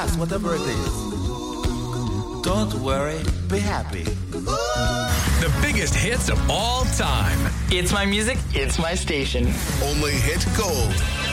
whatever it is. Don't worry, be happy. The biggest hits of all time. It's my music, it's my station. Only hit gold.